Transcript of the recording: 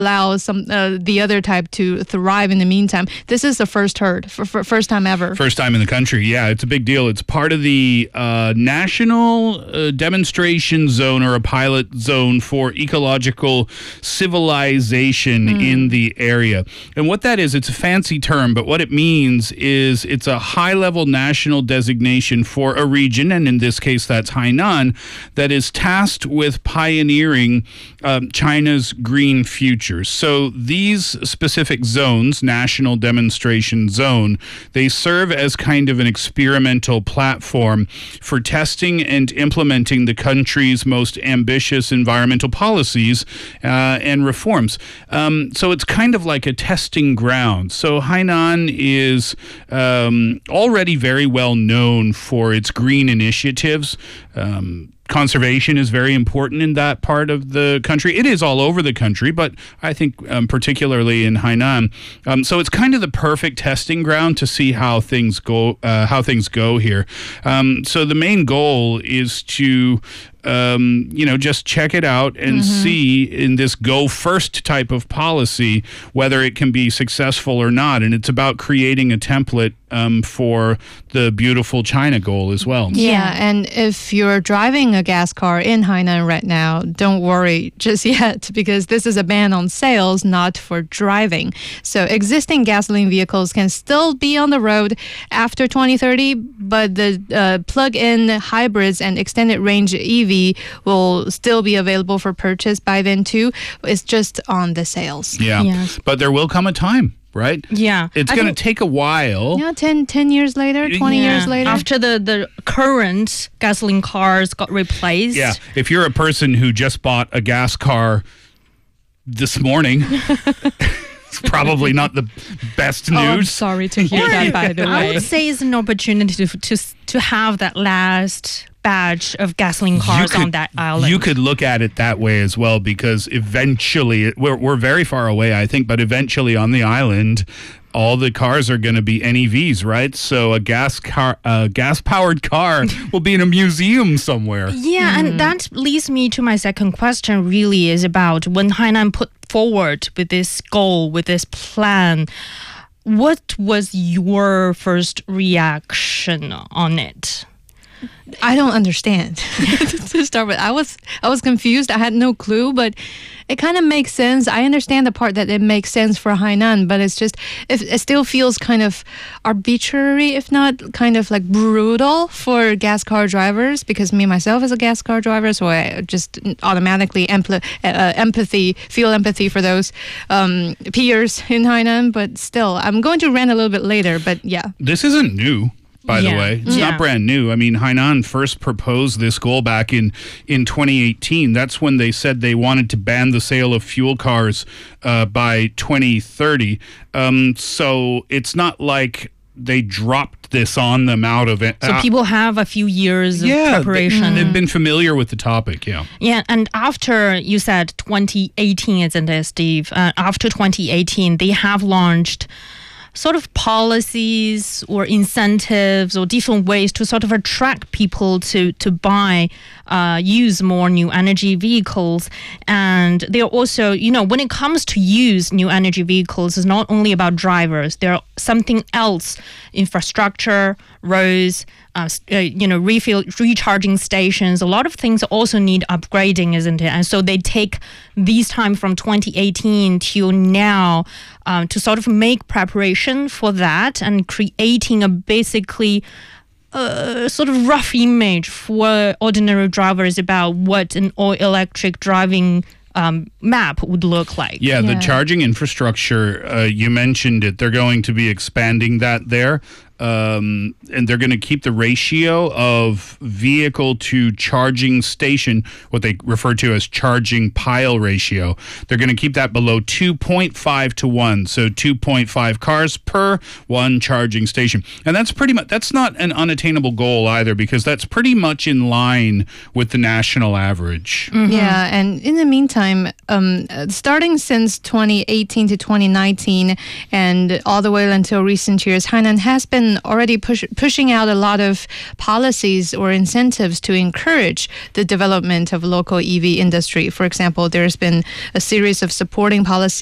allow the other type to thrive in the meantime. This is the first time ever. First time in the country. Yeah, it's a big deal. It's part of the National Demonstration Zone, or a pilot zone for ecological civilization in the area. And what that is, it's a fancy term, but what it means is it's a high-level national designation for a region, and in this case that's Hainan, that is tasked with pioneering China's green future. So these specific zones, National Demonstration Zone, they serve as kind of an experimental platform for testing and implementing the country's most ambitious environmental policies and reforms. So it's kind of like a testing ground. So Hainan is already very well known for its green initiatives. Conservation is very important in that part of the country. It is all over the country, but I think particularly in Hainan. So it's kind of the perfect testing ground to see how things go here. So the main goal is to just check it out and see in this go first type of policy whether it can be successful or not. And it's about creating a template for the beautiful China goal as well. Yeah, and if you're driving a gas car in Hainan right now, don't worry just yet, because this is a ban on sales, not for driving. So existing gasoline vehicles can still be on the road after 2030, but the plug-in hybrids and extended range EV will still be available for purchase by then too. It's just on the sales. Yeah, Yes. But there will come a time, right? Yeah. It's going to take a while. Yeah, 10 years later, 20 years later. After the current gasoline cars got replaced. Yeah, if you're a person who just bought a gas car this morning, it's probably not the best Oh, I'm news. sorry to hear that, by the I way. would say it's an opportunity to have that last batch of gasoline cars on that island. You could look at it that way as well, because eventually, we're very far away, I think, but eventually on the island, all the cars are going to be NEVs, right? So a gas-powered car will be in a museum somewhere. Yeah, and that leads me to my second question, really, is about when Hainan put forward with this goal, with this plan, what was your first reaction on it? I don't understand. To start with, I was confused. I had no clue, but it kind of makes sense. I understand the part that it makes sense for Hainan, but it's just it still feels kind of arbitrary, if not kind of like brutal for gas car drivers. Because me myself is a gas car driver, so I just automatically feel empathy for those peers in Hainan. But still, I'm going to rant a little bit later. But yeah, This isn't new. By the Yeah. way, it's Yeah. not brand new. I mean, Hainan first proposed this goal back in 2018. That's when they said they wanted to ban the sale of fuel cars by 2030. So it's not like they dropped this on them out of it. So people have a few years of preparation. They've been familiar with the topic, yeah. Yeah, and after, you said 2018, isn't it, Steve? After 2018, they have launched sort of policies or incentives or different ways to sort of attract people to buy, use more new energy vehicles. And they're also, when it comes to use new energy vehicles, it's not only about drivers. There's something else, infrastructure, roads, recharging stations. A lot of things also need upgrading, isn't it? And so they take these time from 2018 till now to sort of make preparation for that and creating a basically sort of rough image for ordinary drivers about what an all-electric driving map would look like. Yeah, the charging infrastructure, you mentioned it. They're going to be expanding that there. And they're going to keep the ratio of vehicle to charging station, what they refer to as charging pile ratio. They're going to keep that below 2.5 to 1. So 2.5 cars per one charging station. And that's not an unattainable goal either, because that's pretty much in line with the national average. Mm-hmm. Yeah, and in the meantime, starting since 2018 to 2019 and all the way until recent years, Hainan has been been already pushing out a lot of policies or incentives to encourage the development of local EV industry. For example, there's been a series of supporting policies